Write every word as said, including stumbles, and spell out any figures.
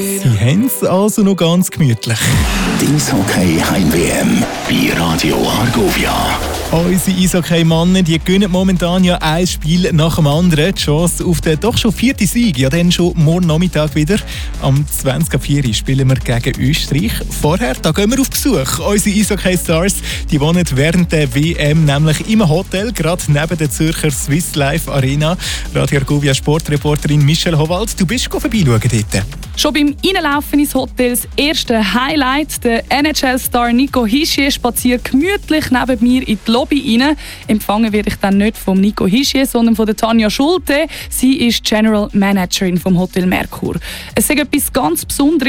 Sie haben es also noch ganz gemütlich. Die Eishockey-Heim-W M bei Radio Argovia. Unsere Eishockey-Männer, die gewinnen momentan ja ein Spiel nach dem anderen. Die Chance auf den doch schon vierten Sieg, ja dann schon morgen Nachmittag wieder. Am zwanzig Uhr vier spielen wir gegen Österreich. Vorher, da gehen wir auf Besuch. Unsere Eishockey-Stars, die wohnen während der W M nämlich im Hotel, gerade neben der Zürcher Swiss Life Arena. Radio Argovia Sportreporterin Michelle Howald, du bist vorbeischauen dort. Schon beim Reinlaufen ins Hotel das erste Highlight. Der N H L-Star Nico Hischier spaziert gemütlich neben mir in die Lobby rein. Empfangen werde ich dann nicht von Nico Hischier, sondern von der Tanja Schulte. Sie ist General Managerin vom Hotel Merkur. Es ist etwas ganz Besonderes.